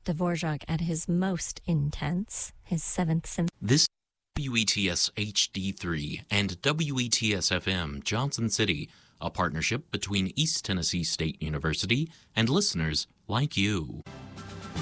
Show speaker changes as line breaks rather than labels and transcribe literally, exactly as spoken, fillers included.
Dvorak at his most intense, his seventh symphony.
This W E T S H D three and W E T S F M Johnson City, a partnership between East Tennessee State University and listeners like you.